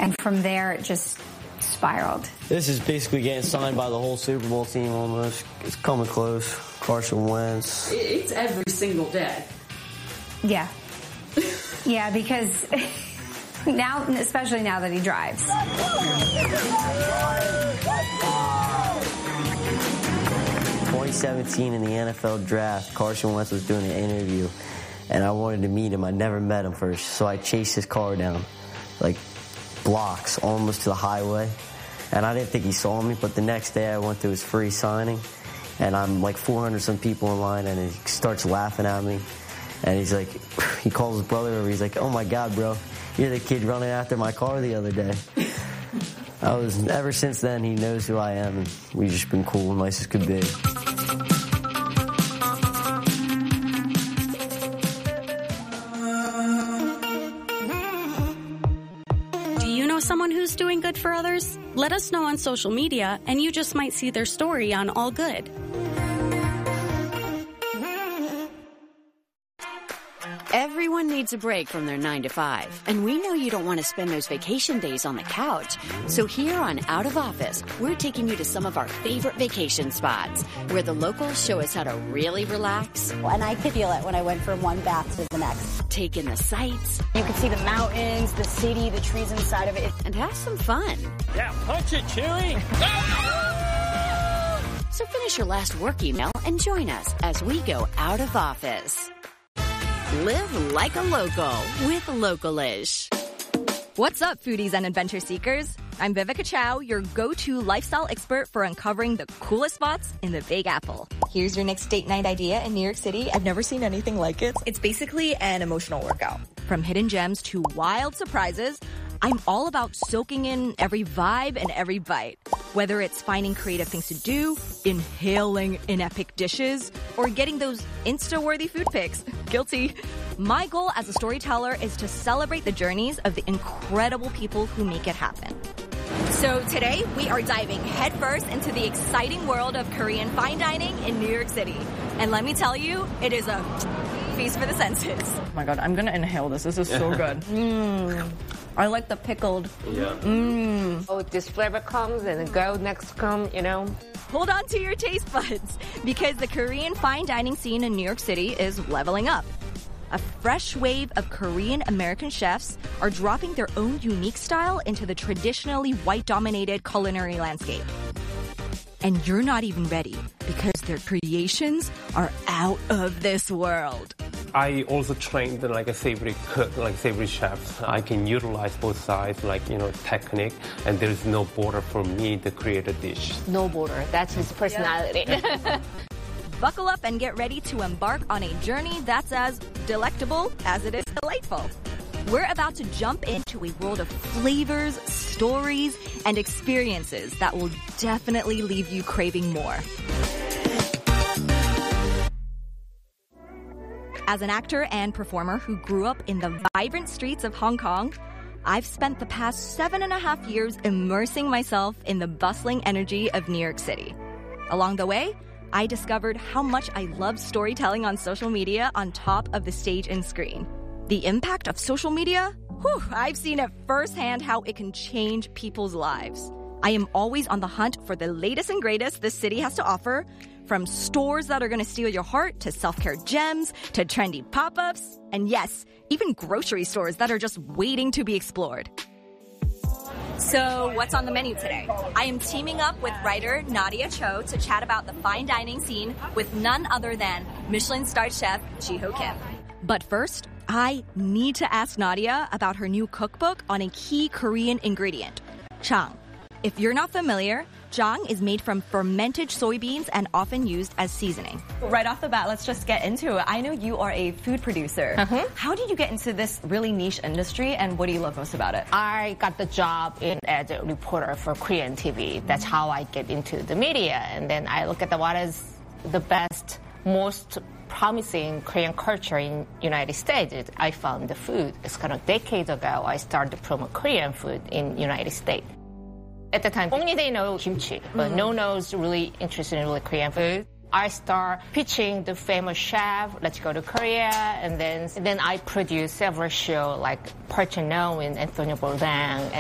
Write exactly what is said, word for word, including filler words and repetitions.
And from there, it just spiraled. This is basically getting signed by the whole Super Bowl team almost. It's coming close. Carson Wentz. It's every single day. Yeah. Yeah, because now, especially now that he drives. twenty seventeen in the N F L draft, Carson Wentz was doing an interview, and I wanted to meet him. I never met him first, so I chased his car down, like blocks, almost to the highway. And I didn't think he saw me, but the next day I went to his free signing, and I'm like four hundred some people in line, and he starts laughing at me. And he's like, he calls his brother over. He's like, oh my God, bro, you're the kid running after my car the other day. I was, ever since then, he knows who I am, and we've just been cool, nice as could be. Do you know someone who's doing good for others? Let us know on social media, and you just might see their story on All Good. Everyone needs a break from their nine to five, and we know you don't want to spend those vacation days on the couch. So here on Out of Office, we're taking you to some of our favorite vacation spots where the locals show us how to really relax. And I could feel it when I went from one bath to the next. Take in the sights. You can see the mountains, the city, the trees inside of it. And have some fun. Yeah, punch it, Chewie! So finish your last work email and join us as we go Out of Office. Live like a local with Localish. What's up, foodies and adventure seekers? I'm Viveka Chow, your go-to lifestyle expert for uncovering the coolest spots in the Big Apple. Here's your next date night idea in New York City. I've never seen anything like it. It's basically an emotional workout. From hidden gems to wild surprises, I'm all about soaking in every vibe and every bite. Whether it's finding creative things to do, inhaling in epic dishes, or getting those Insta-worthy food pics. Guilty. My goal as a storyteller is to celebrate the journeys of the incredible people who make it happen. So today, we are diving headfirst into the exciting world of Korean fine dining in New York City. And let me tell you, it is a feast for the senses. Oh my God, I'm gonna inhale this. This is so good. Mmm. I like the pickled. Yeah. Mmm. Oh, this flavor comes and the girl next come, you know. Hold on to your taste buds, because the Korean fine dining scene in New York City is leveling up. A fresh wave of Korean American chefs are dropping their own unique style into the traditionally white-dominated culinary landscape. And you're not even ready, because their creations are out of this world. I also trained like a savory cook, like savory chef. I can utilize both sides, like, you know, technique, and there is no border for me to create a dish. No border. That's his personality. Yeah. Buckle up and get ready to embark on a journey that's as delectable as it is delightful. We're about to jump into a world of flavors, stories, and experiences that will definitely leave you craving more. As an actor and performer who grew up in the vibrant streets of Hong Kong, I've spent the past seven and a half years immersing myself in the bustling energy of New York City. Along the way, I discovered how much I love storytelling on social media on top of the stage and screen. The impact of social media? Whew, I've seen it firsthand how it can change people's lives. I am always on the hunt for the latest and greatest this city has to offer, from stores that are going to steal your heart to self-care gems to trendy pop-ups, and yes, even grocery stores that are just waiting to be explored. So what's on the menu today? I am teaming up with writer Nadia Cho to chat about the fine dining scene with none other than Michelin-starred chef Ji-ho Kim. But first, I need to ask Nadia about her new cookbook on a key Korean ingredient, jang. If you're not familiar, jang is made from fermented soybeans and often used as seasoning. Right off the bat, let's just get into it. I know you are a food producer. Uh-huh. How did you get into this really niche industry, and what do you love most about it? I got the job in as a reporter for Korean T V. That's how I get into the media. And then I look at the, what is the best, most promising Korean culture in United States. I found the food. It's kind of decades ago, I started to promote Korean food in United States. At the time, only they know kimchi, but mm-hmm. no one knows really interested in really Korean food. I start pitching the famous chef, let's go to Korea, and then and then I produce several shows like Park Chan-wook and Antonio Bourdain,